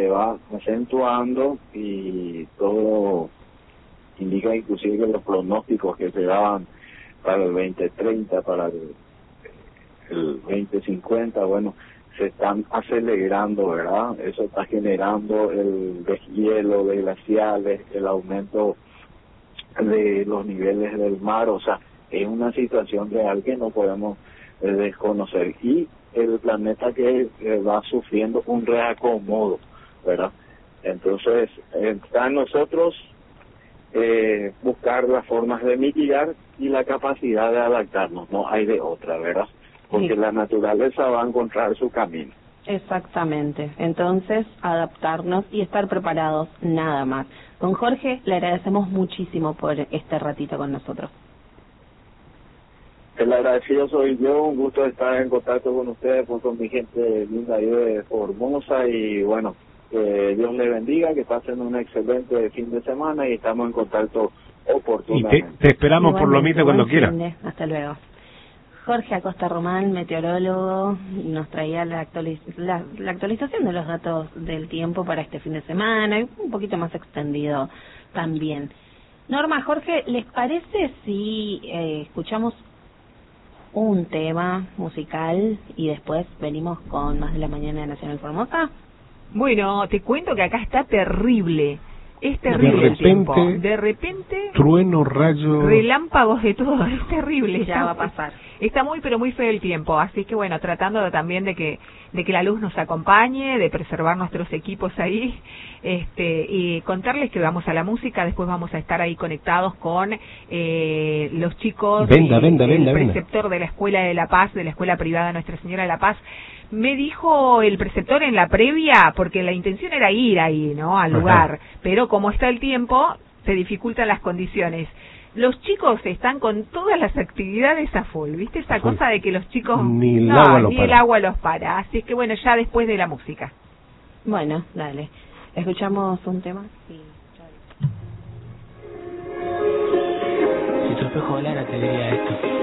se va acentuando y todo indica inclusive que los pronósticos que se daban para el 2030, para el 2050, bueno, se están acelerando, ¿verdad? Eso está generando el deshielo de glaciales, el aumento de los niveles del mar, o sea, es una situación real que no podemos desconocer. Y el planeta que va sufriendo un reacomodo, ¿verdad? Entonces, está en nosotros buscar las formas de mitigar y la capacidad de adaptarnos, no hay de otra, ¿verdad? Porque sí, la naturaleza va a encontrar su camino. Exactamente, entonces adaptarnos y estar preparados, nada más. Don Jorge, le agradecemos muchísimo por este ratito con nosotros. El agradecido soy yo, un gusto estar en contacto con ustedes, con mi gente linda ahí de Formosa, y bueno, que Dios les bendiga, que pasen un excelente fin de semana y estamos en contacto oportunamente. Y te esperamos por Lomita cuando quiera. Hasta luego. Jorge Acosta Román, meteorólogo, nos traía la actualización de los datos del tiempo para este fin de semana y un poquito más extendido también. Norma, Jorge, ¿les parece si escuchamos un tema musical y después venimos con más de la mañana de Nacional Formosa? Bueno, te cuento que acá está terrible. Es terrible el tiempo. De repente, trueno, rayo, relámpagos, de todo. Es terrible. Ya va a pasar. Está muy, pero muy feo el tiempo. Así que bueno, tratando también de que la luz nos acompañe, de preservar nuestros equipos ahí, y contarles que vamos a la música. Después vamos a estar ahí conectados con los chicos, el preceptor de la Escuela de la Paz, de la Escuela Privada Nuestra Señora de la Paz. Me dijo el preceptor en la previa, porque la intención era ir ahí, ¿no?, al lugar, pero como está el tiempo, se dificultan las condiciones. Los chicos están con todas las actividades a full, ¿viste? Esa cosa de que los chicos... Ni el agua los para. Así es que bueno, ya después de la música. Bueno, dale. Escuchamos un tema. Sí. Si tu espejo volara te diría esto.